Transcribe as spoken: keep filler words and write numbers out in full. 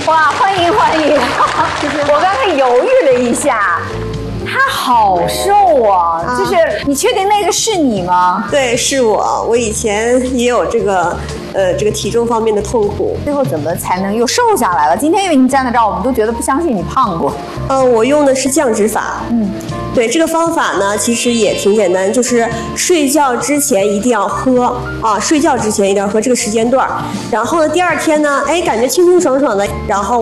哇，欢迎欢迎！我刚才犹豫了一下，他好瘦啊！啊就是你确定那个是你吗？ 对，是我。我以前也有这个呃这个体重方面的痛苦， 最后怎么才能又瘦下来了？今天因为你站在这儿，我们都觉得不相信你胖过。 呃，我用的是降脂法。嗯。对，这个方法呢，其实也挺简单，就是睡觉之前一定要喝啊，睡觉之前一定要喝这个时间段，然后呢，第二天呢，哎，感觉清清爽爽的，然后。